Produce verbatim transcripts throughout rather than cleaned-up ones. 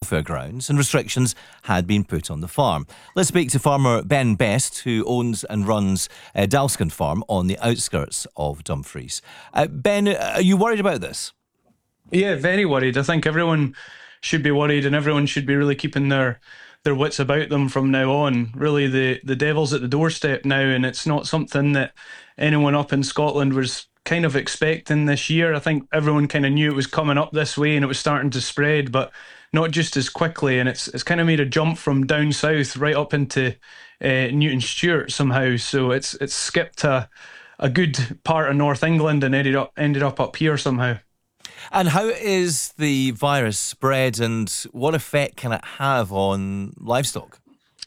welfare grounds, and restrictions had been put on the farm. Let's speak to farmer Ben Best, who owns and runs uh, Dalscon Farm on the outskirts of Dumfries. Uh, Ben, are you worried about this? Yeah, very worried. I think everyone should be worried, and everyone should be really keeping their their wits about them from now on. Really, the, the devil's at the doorstep now, and it's not something that anyone up in Scotland was kind of expecting this year. I think everyone kind of knew it was coming up this way and it was starting to spread, but not just as quickly. And it's it's kind of made a jump from down south right up into uh, Newton Stewart somehow. So it's it's skipped a a good part of North England and ended up ended up up here somehow. And how is the virus spread, and what effect can it have on livestock?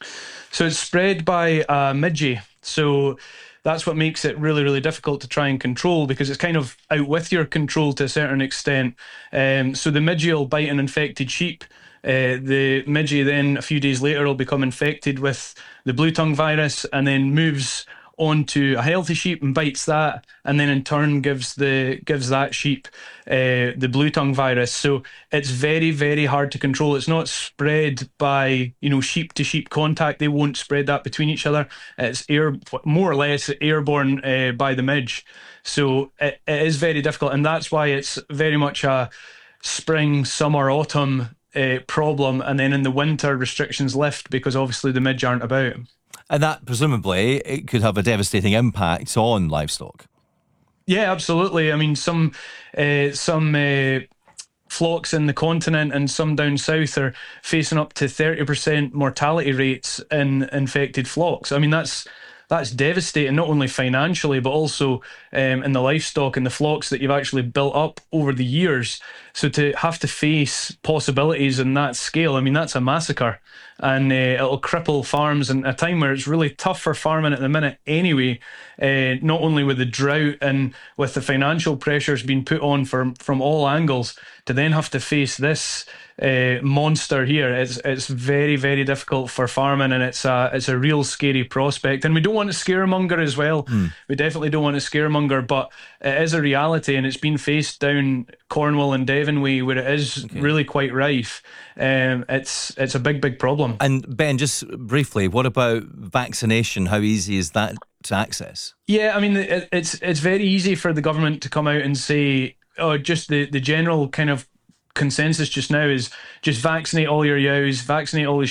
So it's spread by uh, midgie. So that's what makes it really, really difficult to try and control, because it's kind of out with your control to a certain extent. Um, so the midgie will bite an infected sheep. Uh, the midgie then a few days later will become infected with the blue tongue virus and then moves onto a healthy sheep and bites that, and then in turn gives the gives that sheep uh, the blue tongue virus. So it's very, very hard to control. It's not spread by, you know, sheep to sheep contact. They won't spread that between each other. It's air, more or less airborne uh, by the midge. So it, it is very difficult, and that's why it's very much a spring, summer, autumn uh, problem. And then in the winter, restrictions lift because obviously the midge aren't about. And that, presumably, it could have a devastating impact on livestock. Yeah, absolutely. I mean, some uh, some uh, flocks in the continent and some down south are facing up to thirty percent mortality rates in infected flocks. I mean, that's that's devastating, not only financially, but also um, in the livestock and the flocks that you've actually built up over the years. So to have to face possibilities in that scale, I mean, that's a massacre. And uh, it'll cripple farms in a time where it's really tough for farming at the minute anyway, uh, not only with the drought and with the financial pressures being put on from, from all angles, to then have to face this uh, monster here. It's it's very, very difficult for farming, and it's a, it's a real scary prospect. And we don't want to scaremonger as well. Mm. We definitely don't want to scaremonger, but it is a reality, and it's been faced down Cornwall and Devon way, where it is okay. really quite rife. Um, it's it's a big, big problem. And Ben, just briefly, what about vaccination? How easy is that to access? Yeah, I mean, it, it's it's very easy for the government to come out and say, oh, just the, the general kind of consensus just now is just vaccinate all your yows, vaccinate all the